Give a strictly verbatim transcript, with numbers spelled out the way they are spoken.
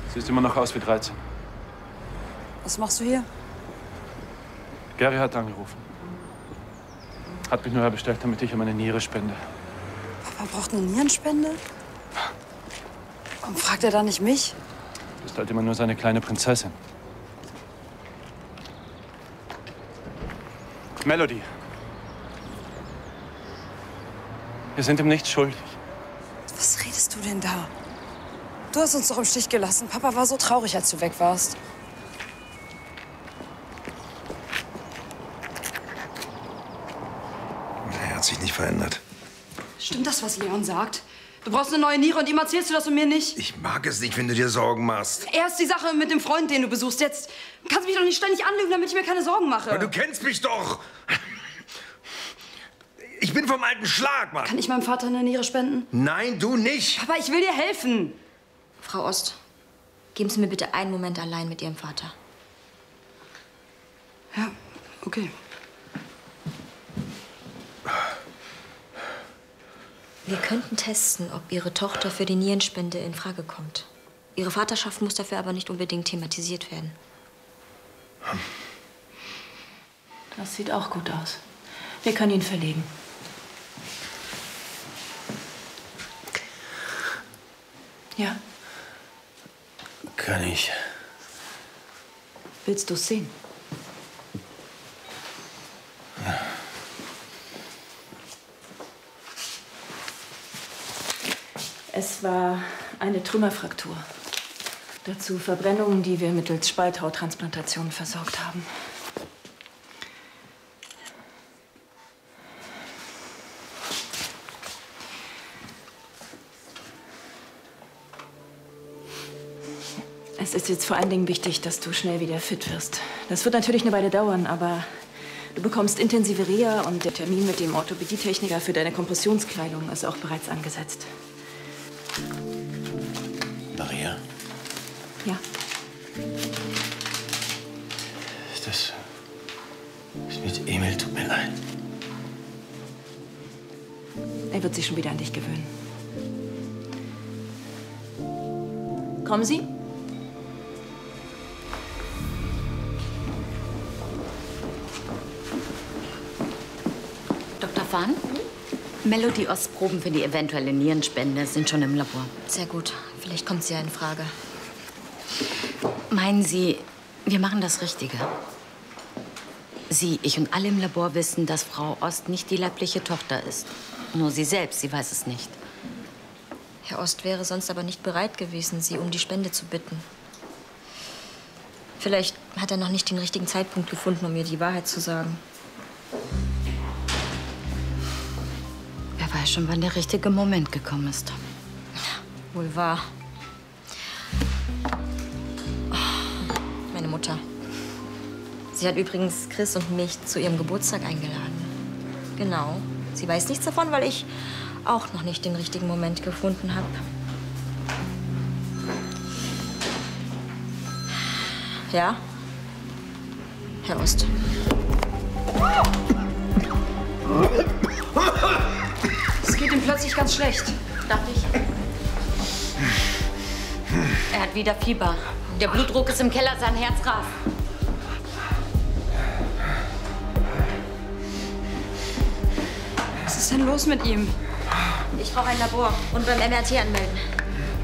Siehst immer noch aus wie dreizehn. Was machst du hier? Gary hat angerufen. Hat mich nur herbestellt, damit ich ihm eine Niere spende. Papa braucht eine Nierenspende? Warum fragt er da nicht mich? Du bist halt immer nur seine kleine Prinzessin. Melody. Wir sind ihm nichts schuldig. Was redest du denn da? Du hast uns doch im Stich gelassen. Papa war so traurig, als du weg warst. Er hat sich nicht verändert. Stimmt das, was Leon sagt? Du brauchst eine neue Niere und ihm erzählst du das und mir nicht? Ich mag es nicht, wenn du dir Sorgen machst. Erst die Sache mit dem Freund, den du besuchst. Jetzt kannst du mich doch nicht ständig anlügen, damit ich mir keine Sorgen mache. Aber du kennst mich doch. Ich bin vom alten Schlag, Mann. Kann ich meinem Vater eine Niere spenden? Nein, du nicht. Papa, ich will dir helfen. Frau Ost, geben Sie mir bitte einen Moment allein mit Ihrem Vater. Ja, okay. Wir könnten testen, ob Ihre Tochter für die Nierenspende in Frage kommt. Ihre Vaterschaft muss dafür aber nicht unbedingt thematisiert werden. Das sieht auch gut aus. Wir können ihn verlegen. Ja. Kann ich. Willst du es sehen? Ja. Es war eine Trümmerfraktur. Dazu Verbrennungen, die wir mittels Spalthauttransplantation versorgt haben. Es ist jetzt vor allen Dingen wichtig, dass du schnell wieder fit wirst. Das wird natürlich eine Weile dauern, aber du bekommst intensive Reha und der Termin mit dem Orthopädietechniker für deine Kompressionskleidung ist auch bereits angesetzt. Maria? Ja. Das, das mit Emil tut mir leid. Er wird sich schon wieder an dich gewöhnen. Kommen Sie? Doktor Fahn? Melody Osts Proben für die eventuelle Nierenspende sind schon im Labor. Sehr gut. Vielleicht kommt sie ja in Frage. Meinen Sie, wir machen das Richtige? Sie, ich und alle im Labor wissen, dass Frau Ost nicht die leibliche Tochter ist. Nur sie selbst, sie weiß es nicht. Herr Ost wäre sonst aber nicht bereit gewesen, Sie um die Spende zu bitten. Vielleicht hat er noch nicht den richtigen Zeitpunkt gefunden, um mir die Wahrheit zu sagen. Wer weiß schon, wann der richtige Moment gekommen ist. Wohl wahr. Meine Mutter. Sie hat übrigens Chris und mich zu ihrem Geburtstag eingeladen. Genau. Sie weiß nichts davon, weil ich auch noch nicht den richtigen Moment gefunden habe. Ja? Herr Ost. Es geht ihm plötzlich ganz schlecht. Dachte ich. Er hat wieder Fieber. Der Blutdruck ist im Keller, sein Herz rast. Was ist denn los mit ihm? Ich brauche ein Labor und beim M R T anmelden.